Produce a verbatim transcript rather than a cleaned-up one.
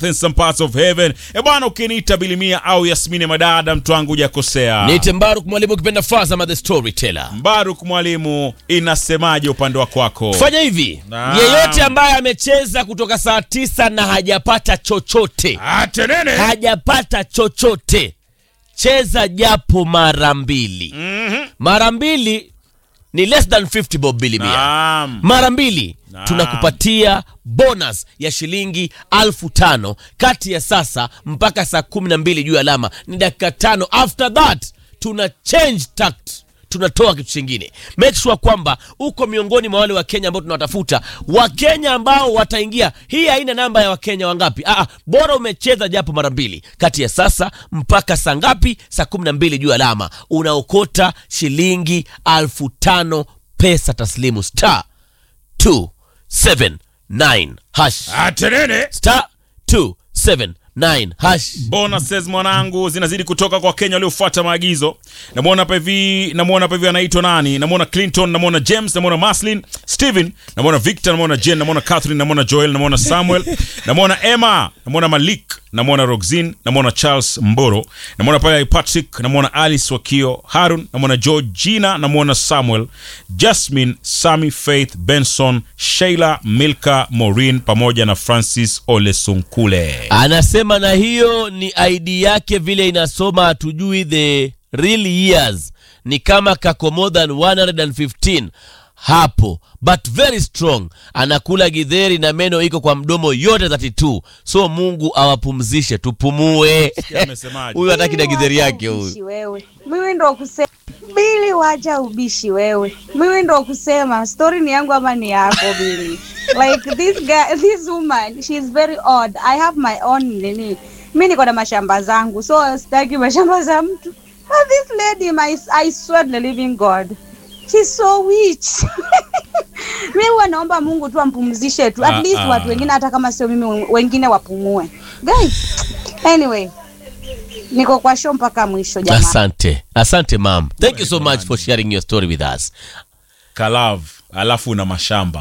in some parts of heaven. E bwana, ukiniita Bilimia au Yasmini Madada, mtu wangu hujakosea. Niite Mbaruk Mwalimu ukipenda Faza ama the storyteller. Mbaruk Mwalimu, inasemaje upande wa kwako? Fanya hivi. Naam. Yeyote ambaye amecheza kutoka saa tisa na hajapata chochote. Atenene. Hajapata chochote. Cheza japo mara mbili. Mhm. Mara mbili ni less than fifty bob Bilimia. Naam. Mara mbili Naam. tunakupatia bonus ya shilingi alfu tano kati ya sasa mpaka saa kumi na mbili juu alama. Ni dakika tano. After that tuna change tact, tunatoa kitu kingine. Make sure kwamba uko miongoni mwa wale wa Kenya ambao tunawatafuta, wa Kenya ambao wataingia. Hii haina namba ya wa Kenya wangapi. Ah, bora umecheza japo mara mbili kati ya sasa mpaka saa ngapi? Saa kumi na mbili juu alama. Unaokota shilingi alfu tano pesa taslimu. Star two seven nine hash. Atenene. Star two seven nine hash. Bonuses mwanangu zinazidi kutoka kwa Kenya waliofuata maagizo. Namuona hapa hivi, namuona hapa hivi anaitwa nani? Namuona Clinton, namuona James, namuona Maslin, Steven, namuona Victor, namuona Jen, namuona Catherine, namuona Joel, namuona Samuel, namuona Emma, namuona Malik, namuona Roxin, namuona Charles Mboro, namuona pale Patrick, namuona Alice Wakio, Harun, namuona Georgina, namuona Samuel, Jasmine, Sami, Faith, Benson, Sheila, Milka, Maureen pamoja na Francis Olesunkule. Anasema na hiyo ni I D yake vile inasoma, hatujui the real years. Ni kama kako more than one hundred fifteen hapo, but very strong. Anakula githeri na meno iko kwa mdomo yote thirty two. So Mungu awapumzishe, tupumue. Amesemaje? Huyu hataki na githeri yake huyu. Wewe. Mimi ndo kusema Bili, wacha ubishi wewe. Mimi ndo kusema story ni yangu ama ni yako Bili? Like this guy, this woman, she is very odd. I have my own nini. Mimi niko na mashamba zangu, so sitaki mashamba za mtu. But this lady, my, I swear the living God, she's so witch. Mimi huwa naomba Mungu tu ampumzishe tu. At Ah, least ah. watu wengine hata kama sio mimi, wengine wapumue. Guys, anyway, niko kwa show mpaka mwisho jamani. Asante. Asante ma'am. Thank you so much for sharing your story with us. Kalav, alafu na mashamba.